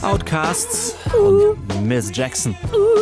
Outcasts und Miss Jackson.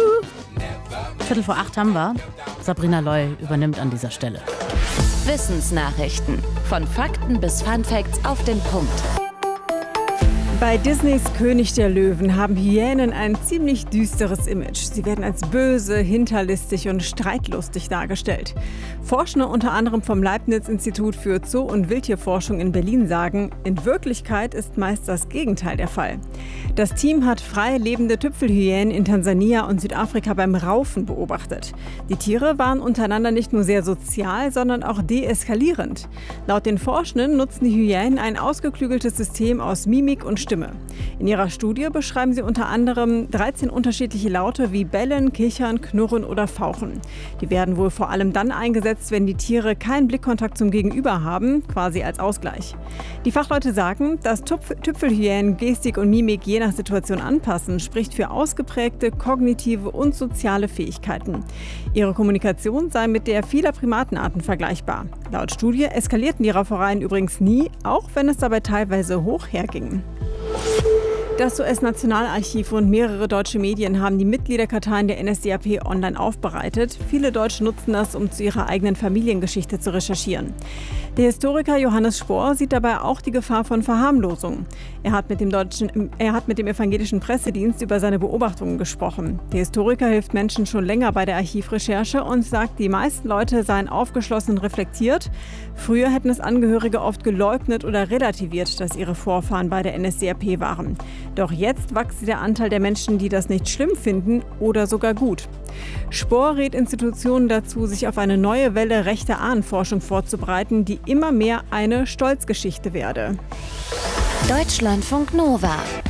7:45 haben wir. Sabrina Loy übernimmt an dieser Stelle. Wissensnachrichten. Von Fakten bis Funfacts auf den Punkt. Bei Disneys König der Löwen haben Hyänen ein ziemlich düsteres Image. Sie werden als böse, hinterlistig und streitlustig dargestellt. Forschende unter anderem vom Leibniz-Institut für Zoo- und Wildtierforschung in Berlin sagen, in Wirklichkeit ist meist das Gegenteil der Fall. Das Team hat frei lebende Tüpfelhyänen in Tansania und Südafrika beim Raufen beobachtet. Die Tiere waren untereinander nicht nur sehr sozial, sondern auch deeskalierend. Laut den Forschenden nutzen die Hyänen ein ausgeklügeltes System aus Mimik und Stimme. In ihrer Studie beschreiben sie unter anderem 13 unterschiedliche Laute wie Bellen, Kichern, Knurren oder Fauchen. Die werden wohl vor allem dann eingesetzt, wenn die Tiere keinen Blickkontakt zum Gegenüber haben, quasi als Ausgleich. Die Fachleute sagen, dass Tüpfelhyänen Gestik und Mimik je nach Situation anpassen, spricht für ausgeprägte kognitive und soziale Fähigkeiten. Ihre Kommunikation sei mit der vieler Primatenarten vergleichbar. Laut Studie eskalierten die Raufereien übrigens nie, auch wenn es dabei teilweise hoch herging. Das US-Nationalarchiv und mehrere deutsche Medien haben die Mitgliederkarteien der NSDAP online aufbereitet. Viele Deutsche nutzen das, um zu ihrer eigenen Familiengeschichte zu recherchieren. Der Historiker Johannes Spohr sieht dabei auch die Gefahr von Verharmlosung. Er hat mit dem Evangelischen Pressedienst über seine Beobachtungen gesprochen. Der Historiker hilft Menschen schon länger bei der Archivrecherche und sagt, die meisten Leute seien aufgeschlossen und reflektiert. Früher hätten es Angehörige oft geleugnet oder relativiert, dass ihre Vorfahren bei der NSDAP waren. Doch jetzt wächst der Anteil der Menschen, die das nicht schlimm finden oder sogar gut. Spohr rät Institutionen dazu, sich auf eine neue Welle rechter Ahnenforschung vorzubereiten, die immer mehr eine Stolzgeschichte werde. Deutschlandfunk Nova